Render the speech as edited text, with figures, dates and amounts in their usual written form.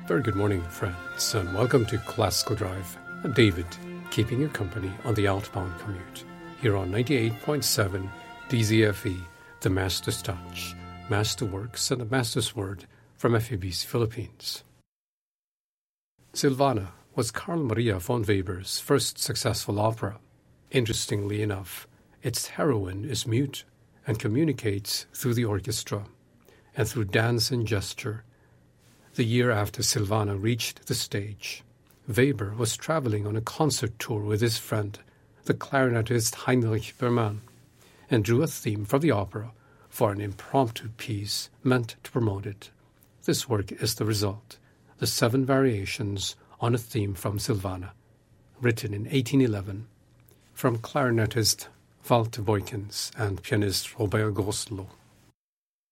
Very good morning, friends, and welcome to Classical Drive. I'm David, keeping you company on the outbound commute, here on 98.7 DZFE, the Master's Touch, Masterworks, and the Master's Word from FEBC Philippines. Silvana was Carl Maria von Weber's first successful opera. Interestingly enough, its heroine is mute and communicates through the orchestra and through dance and gesture. The year after Silvana reached the stage, Weber was traveling on a concert tour with his friend, the clarinetist Heinrich Berman, and drew a theme from the opera for an impromptu piece meant to promote it. This work is the result, the 7 variations on a theme from Silvana, written in 1811, from clarinetist Walter Beukens and pianist Robert Groslow.